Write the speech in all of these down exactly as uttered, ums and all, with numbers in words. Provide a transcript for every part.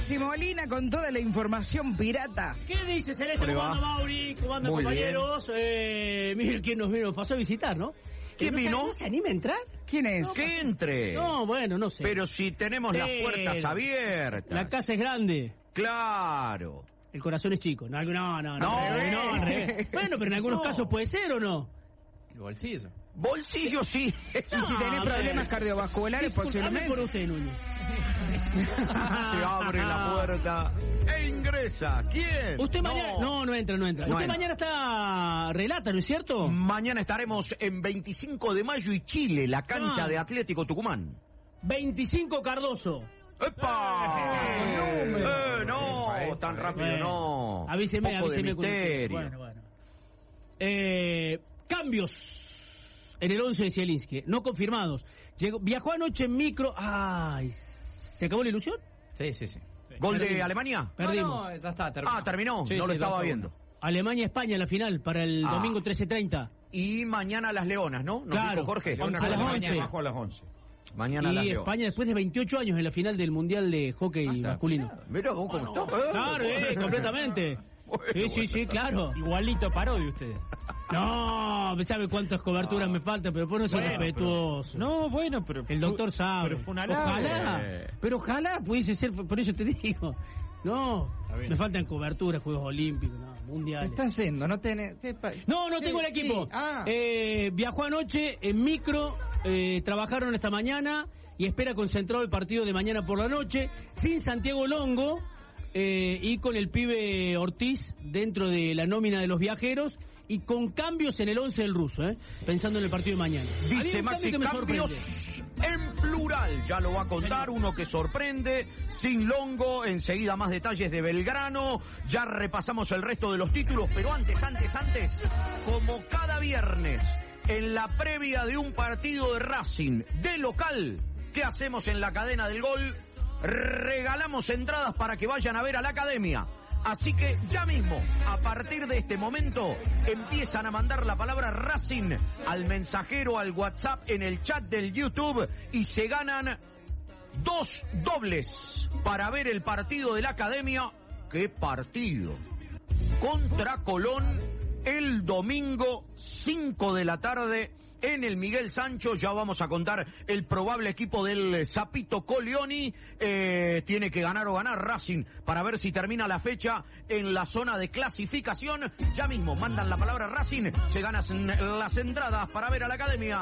Maxi Molina con toda la información pirata. ¿Qué dice Celeste? ¿Cómo anda, Mauri? ¿Cómo andan, compañeros? Eh, miren quién nos vino, pasó a visitar, ¿no? ¿Quién ¿No vino? ¿No se anima a entrar? ¿Quién es? No, que entre. No, bueno, no sé. Pero si tenemos Pero, las puertas abiertas. La casa es grande. Claro. El corazón es chico. No, no, no. No, No, al revés, no, al revés. Bueno, pero en algunos No. casos puede ser, ¿o no? El bolsillo. Bolsillo sí. Y si tenés No, problemas pero- cardiovasculares, Disculpame posiblemente. por usted, Núñez. Se abre la puerta e ingresa. ¿Quién? Usted No. mañana... No, no entra, no entra. No Usted entra. mañana está... Relata, ¿no es cierto? Mañana estaremos en veinticinco de mayo y Chile, la cancha Ah. de Atlético Tucumán. veinticinco Cardoso. ¡Epa! Eh, Eh, no, tan rápido Bueno, no. Avíseme, Poco de avíseme. con- misterio. Bueno, bueno. Eh, cambios en el once de Zielinski, no confirmados. Llegó, viajó anoche en micro. Ay, ¿se acabó la ilusión? Sí, sí, sí. ¿Gol de Perdimos. Alemania? Perdimos. No, no, ya está, terminó. Ah, terminó, Sí, no sí, lo estaba dos a viendo. uno. Alemania-España en la final para el Ah. domingo trece treinta. Y mañana las Leonas, ¿no? Nos Claro. dijo Jorge. Leonas a las once. Abajo a las once. Mañana las Y Leonas. España después de veintiocho años en la final del Mundial de Hockey está, masculino. Mira vos cómo estás. Eh, Claro, eh, bueno. completamente. Bueno, Sí, sí, sí, claro. Igualito paró de ustedes. No, me sabe cuántas coberturas Ah. me faltan, pero por no ser Bueno, respetuoso. No, bueno, pero... El doctor sabe. Pero fue una larga. Ojalá, Eh. pero ojalá pudiese ser, por eso te digo. No, Está bien. me faltan coberturas, Juegos Olímpicos, no, ¿Qué mundiales. está haciendo? No tenés... ¿qué pa- No, no tengo el Sí, equipo. sí. Ah. Eh, viajó anoche en micro, eh, trabajaron esta mañana y espera concentrado el partido de mañana por la noche, sin Santiago Longo eh, y con el pibe Ortiz dentro de la nómina de los viajeros y con cambios en el once del ruso, eh, pensando en el partido de mañana. Había Dice un Maxi, cambio que me cambios sorprende. en plural. Ya lo va a contar, uno que sorprende. Sin Longo, enseguida más detalles de Belgrano. Ya repasamos el resto de los títulos, pero antes, antes, antes, como cada viernes, en la previa de un partido de Racing de local, ¿qué hacemos en la cadena del gol? Regalamos entradas para que vayan a ver a la academia. Así que ya mismo, a partir de este momento, empiezan a mandar la palabra Racing al mensajero, al WhatsApp, en el chat del YouTube y se ganan dos dobles para ver el partido de la academia. ¿Qué partido? Contra Colón el domingo cinco de la tarde en el Miguel Sancho. Ya vamos a contar el probable equipo del Zapito Coleoni. Eh, tiene que ganar o ganar Racing para ver si termina la fecha en la zona de clasificación. Ya mismo mandan la palabra Racing, se ganan las entradas para ver a la academia.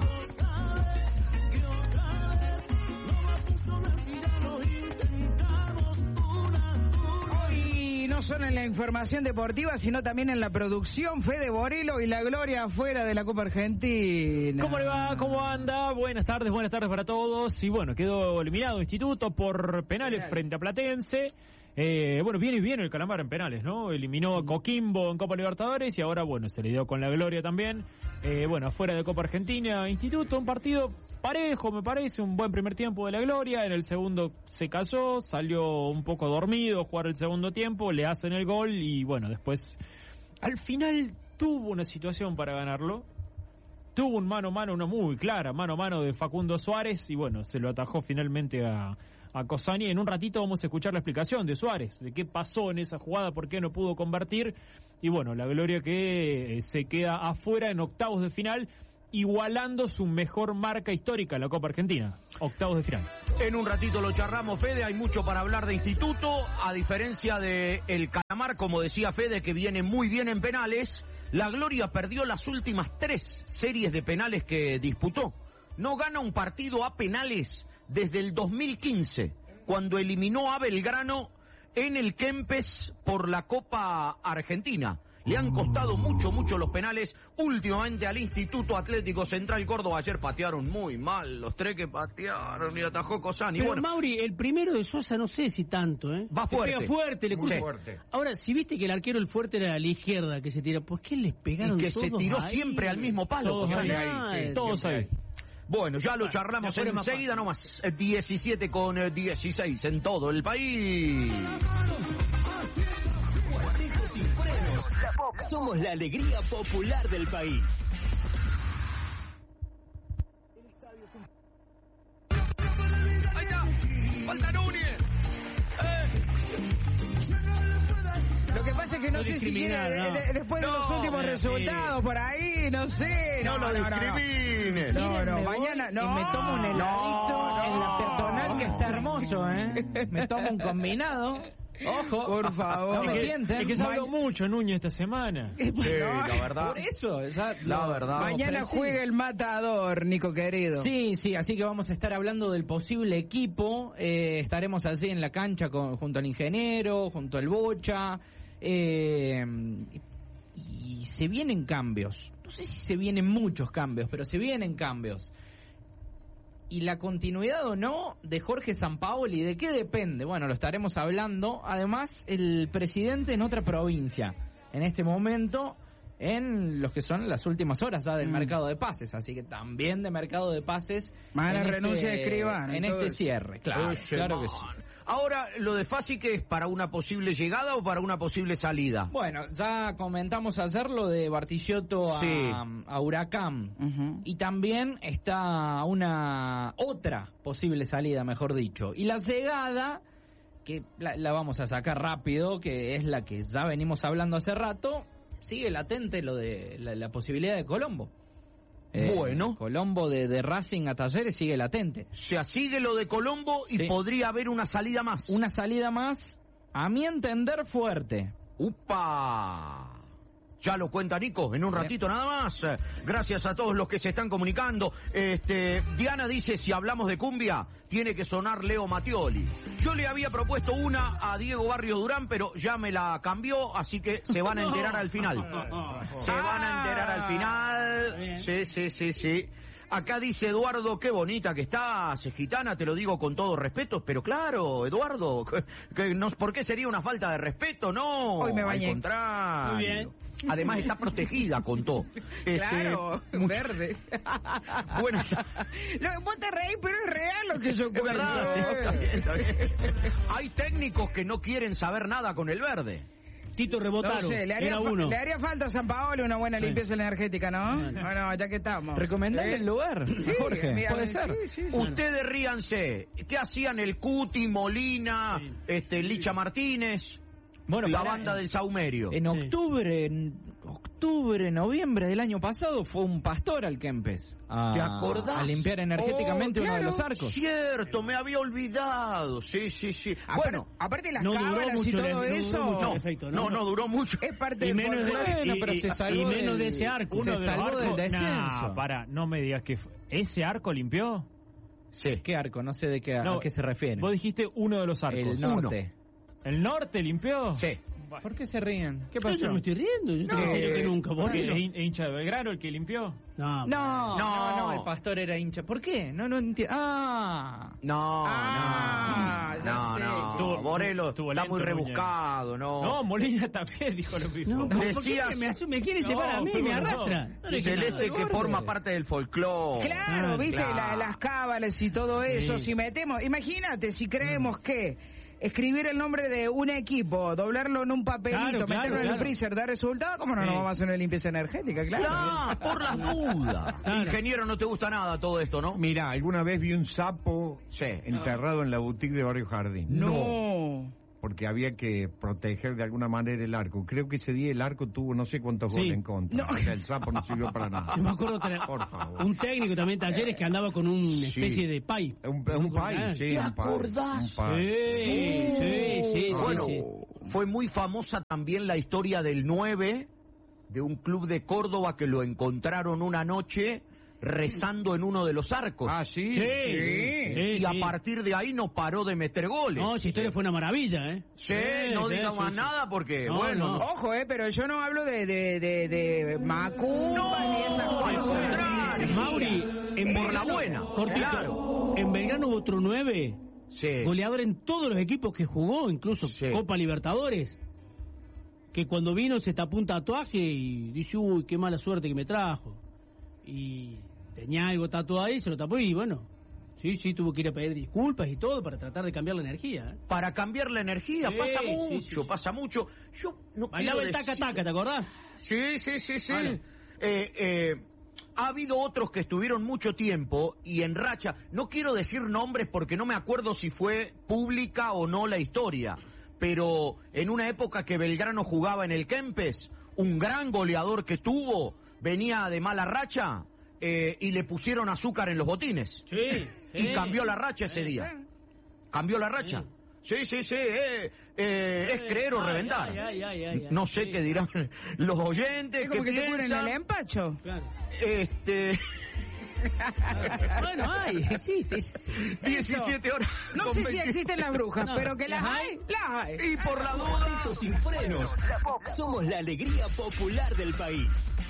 Y no solo en la información deportiva, sino también en la producción, Fede Borelo y la gloria afuera de la Copa Argentina. ¿Cómo le va? ¿Cómo anda? Buenas tardes, buenas tardes para todos. Y bueno, quedó eliminado Instituto por penales frente a Platense. Eh, bueno, viene bien el Calamar en penales, ¿no? Eliminó a Coquimbo en Copa Libertadores y ahora, bueno, se le dio con la gloria también. Eh, bueno, afuera de Copa Argentina, Instituto, un partido parejo, me parece, un buen primer tiempo de la gloria. En el segundo se cayó, salió un poco dormido a jugar el segundo tiempo, le hacen el gol y, bueno, después, al final tuvo una situación para ganarlo. Tuvo un mano a mano, una muy clara, mano a mano de Facundo Suárez y bueno, se lo atajó finalmente a, a Cosani. En un ratito vamos a escuchar la explicación de Suárez, de qué pasó en esa jugada, por qué no pudo convertir. Y bueno, la gloria que eh, se queda afuera en octavos de final, igualando su mejor marca histórica en la Copa Argentina. Octavos de final. En un ratito lo charlamos, Fede, hay mucho para hablar de Instituto, a diferencia de el Calamar, como decía Fede, que viene muy bien en penales. La Gloria perdió las últimas tres series de penales que disputó. No gana un partido a penales desde el dos mil quince, cuando eliminó a Belgrano en el Kempes por la Copa Argentina. Le han costado mucho, mucho los penales últimamente al Instituto Atlético Central Córdoba. Ayer patearon muy mal los tres que patearon y atajó Cosani. Pero Bueno, Mauri, el primero de Sosa no sé si tanto, ¿eh? Va Se fuerte. pega fuerte, le Muy cruza. fuerte. Ahora, si viste que el arquero el fuerte era a la izquierda que se tira, ¿por qué les pegaron y que se todos tiró ahí? siempre al mismo palo. Todos Cosani. ahí, ahí, sí, todos siempre ahí. ahí. Bueno, ya lo charlamos afuera es más enseguida fácil. nomás. Eh, diecisiete con eh, dieciséis en todo el país. Somos la alegría popular del país. Ahí está, falta Núñez. Eh, no No sé si quiere, discriminar, de- no. de- después de No, los últimos eh, resultados por ahí, no sé. No, lo discrimines. No, Miren, no, me voy mañana, y no. me tomo un heladito no, en la no. peatonal que está hermoso, ¿eh? Me tomo un combinado. Ojo. Por favor. No me Es que- tienten. Es que se Ma- habló mucho, Núñez, esta semana. Sí, No, la verdad. Por eso. o sea, La lo- verdad. lo Mañana ofrecí. juega el matador, Nico querido. Sí, sí, así que vamos a estar hablando del posible equipo. Eh, estaremos así en la cancha con, junto al ingeniero, junto al Bocha. Eh, y se vienen cambios. No sé si se vienen muchos cambios, pero se vienen cambios. Y la continuidad o no de Jorge Sampaoli, ¿de qué depende? Bueno, lo estaremos hablando. Además, el presidente en otra provincia, en este momento, en los que son las últimas horas ya del Mm. mercado de pases. Así que también de mercado de pases. Mañana en renuncia de Escribano y En todo este eso. cierre, claro, Ese claro que man. sí. Ahora, lo de Fassi, ¿qué es? ¿Para una posible llegada o para una posible salida? Bueno, ya comentamos ayer lo de Bartichotto a, Sí. a Huracán. Ujú. Y también está una otra posible salida, mejor dicho. Y la llegada, que la, la vamos a sacar rápido, que es la que ya venimos hablando hace rato, sigue latente lo de la, la posibilidad de Colombo. Bueno. Colombo de, de Racing a Talleres sigue latente. O sea, sigue lo de Colombo y Sí. podría haber una salida más. Una salida más, a mi entender, fuerte. ¡Upa! Ya lo cuenta Nico, en un Bien. ratito nada más. Eh, Gracias a todos los que se están comunicando. Este, Diana dice, si hablamos de cumbia, tiene que sonar Leo Mattioli. Yo le había propuesto una a Diego Barrio Durán, pero ya me la cambió, así que se van a enterar al final. Se van a enterar al final. Bien. Sí, sí, sí, sí. Acá dice Eduardo, qué bonita que estás, gitana, te lo digo con todo respeto, pero claro, Eduardo, que, que no, ¿por qué sería una falta de respeto? No, Hoy me al bañé. contrario. Muy bien. Además está protegida, contó. Este, Claro, mucho- verde. Buenas. Lo- vos te reís, pero es real lo que yo Es cuento. verdad, sí, está bien, está bien. Hay técnicos que no quieren saber nada con el verde. Tito No Rebotaro, sé, le haría, era fa- uno. le haría falta a San Paolo una buena Sí. limpieza energética, ¿no? Bueno, ya que estamos. Recomendale ¿Eh? el lugar, Sí, Jorge. mira, Puede sí, ser. sí, sí. Ustedes ríanse. ¿Qué hacían el Cuti, Molina, Sí. este Licha Martínez, Bueno, la pará, banda en- del Saumerio? En Sí. octubre, en octubre, noviembre del año pasado fue un pastor al Kempes a, ¿Te acordás? a limpiar energéticamente Oh, uno de claro. los arcos. Cierto, me había olvidado. Sí, sí, sí. Bueno, Aparte las No duró cábalas y mucho todo el- no duró eso, mucho no, el efecto, no, no duró mucho. es parte Y del menos de- folclore. Bueno, y- pero y- se salvó y menos del- de ese arco. se Uno de los salvó del arcos- descenso. Nah, para, no me digas que... fue- ¿Ese arco limpió? Sí. ¿Qué arco? No sé de qué, No, a qué se refiere. Vos dijiste uno de los arcos. El norte. ¿El norte limpió? Sí. ¿Por qué se ríen? ¿Qué Yo pasó? no me estoy riendo, yo estoy No. en serio que nunca. ¿Por Porque qué es hin- hincha de Belgrano el que limpió. no? No, no, No. no, el pastor era hincha. ¿Por qué? No, no entiendo. Ah, No, Ah, no, ya no, sé. no. Estuvo- Morelos estuvo está lento, muy Núñez. rebuscado, no. No, Molina también dijo lo mismo. No, ¿por qué Decías- me, hace- me quiere llevar a mí? No, Me no. arrastra. No le dije Celeste nada. que forma parte del folclore. Claro, Ah, viste, claro. La- las cábalas y todo eso. Sí. Si metemos, imagínate, si creemos que escribir el nombre de un equipo, doblarlo en un papelito, Claro, claro, meterlo en el claro. freezer, da resultado, ¿cómo no Sí. nos vamos a hacer una limpieza energética? Claro. Claro, por las dudas. Claro. Ingeniero, no te gusta nada todo esto, ¿no? Mira, alguna vez vi un sapo Sí. enterrado en la boutique de Barrio Jardín. No. Porque había que proteger de alguna manera el arco. Creo que ese día el arco tuvo no sé cuántos Sí. goles en contra. No. O sea, el sapo no sirvió para nada. Yo me acuerdo tener Por favor. un técnico también en Talleres que andaba con una Sí. especie de pay. Un, un pay, sí, ¿Te un pay. acordás? Un pay. Sí, sí, sí, Bueno, sí, fue muy famosa también la historia del nueve, de un club de Córdoba que lo encontraron una noche rezando en uno de los arcos. Ah, sí. Sí. y Sí, a sí. partir de ahí no paró de meter goles. No, esa historia fue una maravilla, ¿eh? Sí, no sí, diga sí, más sí. nada porque, No, bueno, no. no- Ojo, eh, pero yo no hablo de, de, de, de Macumba No, ni esas al cosas. contrario. Mauri, en Por la Belgrano- buena, cortito, claro. en Belgrano hubo otro nueve, Sí. goleador en todos los equipos que jugó, incluso Sí. Copa Libertadores, que cuando vino se tapó un tatuaje y dice, uy, qué mala suerte que me trajo. Y tenía algo tatuado ahí, se lo tapó y bueno, sí, sí, tuvo que ir a pedir disculpas y todo para tratar de cambiar la energía. ¿eh? Para cambiar la energía, Sí, pasa sí, mucho, sí, sí. pasa mucho. Yo no Bailaba el quiero taca decir- taca, ¿te acordás? Sí, sí, sí, sí. Bueno. Eh, eh, ha habido otros que estuvieron mucho tiempo y en racha. No quiero decir nombres porque no me acuerdo si fue pública o no la historia. pero en una época que Belgrano jugaba en el Kempes, un gran goleador que tuvo, venía de mala racha eh, y le pusieron azúcar en los botines. Sí, y sí. cambió la racha ese día. Cambió la racha. Sí, sí, sí, eh, eh, es creer o Ay, reventar. ay, ay, ay, ay, No ay, sé sí. qué dirán los oyentes. Es como qué que te ponen piensan. el empacho. Claro. Este, Bueno, ay, existe. es- diecisiete horas. No con sé si veinte. existen las brujas, No, pero que las ¿las hay, hay? las hay. Y por la duda. Autos sin frenos. Somos la alegría popular del país.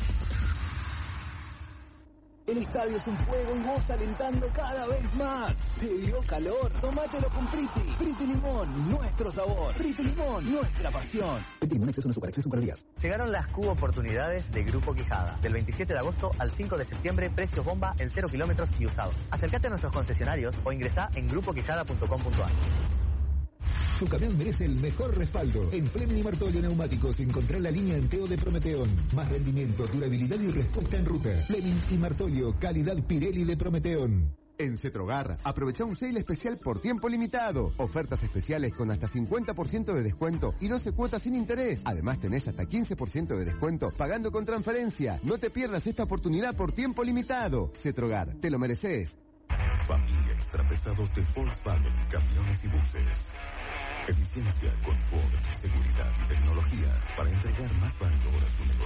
El estadio es un juego y vos alentando cada vez más. ¿Te dio calor? Tómatelo con Priti. Priti Limón, nuestro sabor. Priti Limón, nuestra pasión. Priti Limón, exceso no azúcar, exceso calorías. Llegaron las Q oportunidades de Grupo Quijada. Del veintisiete de agosto al cinco de septiembre, precios bomba en cero kilómetros y usados. Acércate a nuestros concesionarios o ingresá en grupo quijada punto com punto a r. Tu camión merece el mejor respaldo. En Fleming y Martolio Neumáticos encontrá la línea Enteo de Prometeón. Más rendimiento, durabilidad y respuesta en ruta. Fleming y Martolio, calidad Pirelli de Prometeón. En Cetrogar, aprovecha un sale especial por tiempo limitado. Ofertas especiales con hasta cincuenta por ciento de descuento y doce cuotas sin interés. Además tenés hasta quince por ciento de descuento pagando con transferencia. No te pierdas esta oportunidad por tiempo limitado. Cetrogar, te lo mereces. Familia extra pesados de Volkswagen, camiones y buses. Eficiencia, confort, seguridad y tecnología para entregar más valor a tu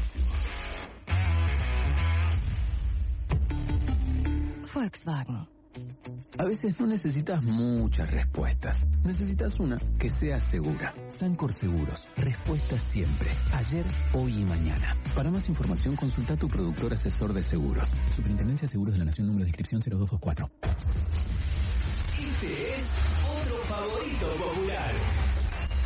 negocio. Volkswagen. A veces no necesitas muchas respuestas. Necesitas una que sea segura. Sancor Seguros. Respuestas siempre. Ayer, hoy y mañana. Para más información, consulta a tu productor asesor de seguros. Superintendencia de Seguros de la Nación, número de inscripción cero dos dos cuatro. Este es otro favorito popular.